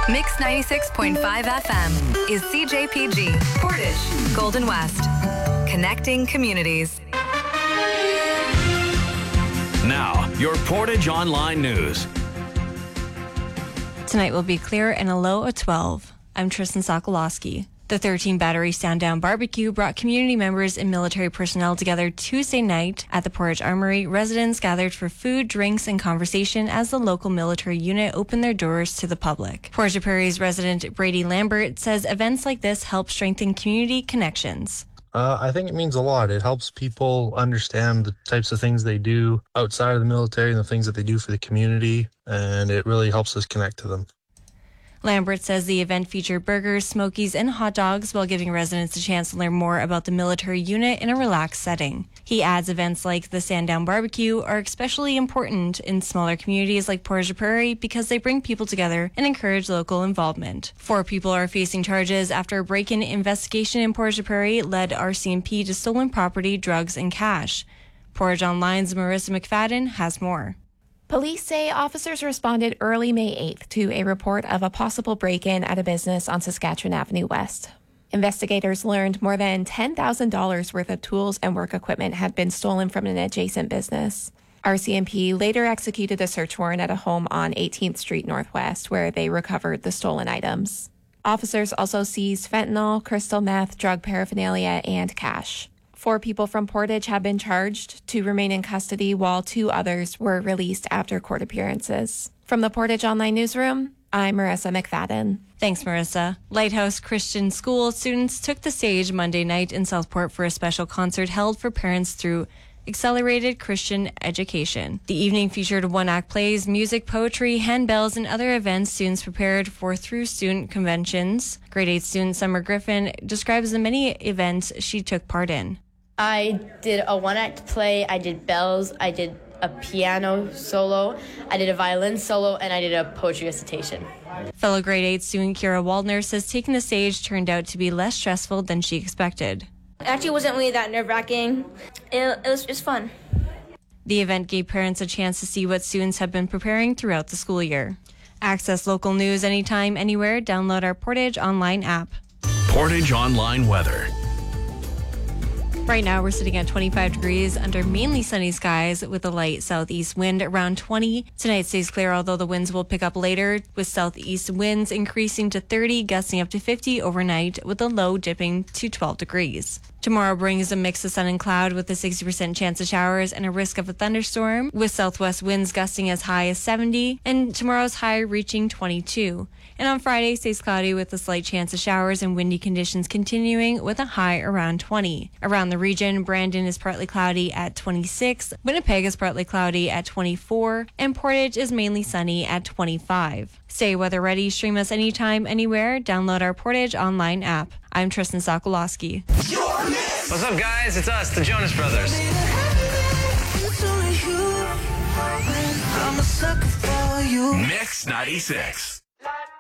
Mix 96.5 FM is CJPG, Portage, Golden West. Connecting communities. Now, your Portage Online News. Tonight will be clear and a low of 12. I'm Tristan Sokolowski. The 13 Battery Sandown Barbecue brought community members and military personnel together Tuesday night at the Portage Armory. Residents gathered for food, drinks, and conversation as the local military unit opened their doors to the public. Portage Prairie's resident Brady Lambert says events like this help strengthen community connections. I think it means a lot. It helps people understand the types of things they do outside of the military and the things that they do for the community, and it really helps us connect to them. Lambert says the event featured burgers, smokies, and hot dogs while giving residents a chance to learn more about the military unit in a relaxed setting. He adds events like the Sandown Barbecue are especially important in smaller communities like Portage Prairie because they bring people together and encourage local involvement. 4 people are facing charges after a break-in investigation in Portage Prairie led RCMP to stolen property, drugs, and cash. Portage Online's Marissa McFadden has more. Police say officers responded early May 8th to a report of a possible break-in at a business on Saskatchewan Avenue West. Investigators learned more than $10,000 worth of tools and work equipment had been stolen from an adjacent business. RCMP later executed a search warrant at a home on 18th Street Northwest where they recovered the stolen items. Officers also seized fentanyl, crystal meth, drug paraphernalia, and cash. 4 people from Portage have been charged to remain in custody while 2 others were released after court appearances. From the Portage Online Newsroom, I'm Marissa McFadden. Thanks, Marissa. Lighthouse Christian School students took the stage Monday night in Southport for a special concert held for parents through Accelerated Christian Education. The evening featured one-act plays, music, poetry, handbells, and other events students prepared for through student conventions. Grade 8 student Summer Griffin describes the many events she took part in. I did a one-act play, I did bells, I did a piano solo, I did a violin solo, and I did a poetry recitation. Fellow grade 8 student Kira Waldner says taking the stage turned out to be less stressful than she expected. It actually wasn't really that nerve-wracking. It was just fun. The event gave parents a chance to see what students have been preparing throughout the school year. Access local news anytime, anywhere. Download our Portage Online app. Portage Online weather. Right now, we're sitting at 25 degrees under mainly sunny skies with a light southeast wind around 20. Tonight stays clear, although the winds will pick up later, with southeast winds increasing to 30, gusting up to 50 overnight, with a low dipping to 12 degrees. Tomorrow brings a mix of sun and cloud with a 60% chance of showers and a risk of a thunderstorm, with southwest winds gusting as high as 70, and tomorrow's high reaching 22. And on Friday, stays cloudy with a slight chance of showers and windy conditions continuing with a high around 20. Around the region, Brandon is partly cloudy at 26, Winnipeg is partly cloudy at 24, and Portage is mainly sunny at 25. Stay weather ready, stream us anytime, anywhere, download our Portage Online app. I'm Tristan Sokolowski. What's up, guys? It's us, the Jonas Brothers. Mix 96.